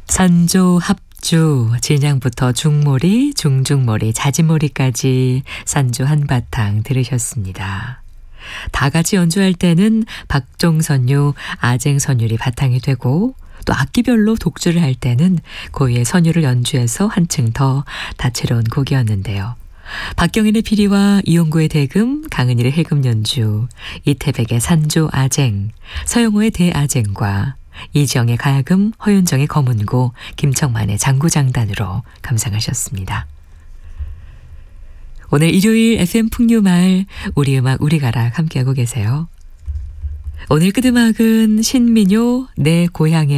산조, 합주, 진양부터 중몰이, 중중몰이, 자지몰이까지 산조 한바탕 들으셨습니다. 다 같이 연주할 때는 박종선율, 아쟁선율이 바탕이 되고 또 악기별로 독주를 할 때는 고유의 선율을 연주해서 한층 더 다채로운 곡이었는데요. 박경인의 피리와 이용구의 대금, 강은일의 해금 연주, 이태백의 산조 아쟁, 서영호의 대아쟁과 이지영의 가야금, 허윤정의 검은고, 김청만의 장구장단으로 감상하셨습니다. 오늘 일요일 FM 풍류마을 우리 음악 우리 가락 함께하고 계세요. 오늘 끝음악은 신민요 내 고향의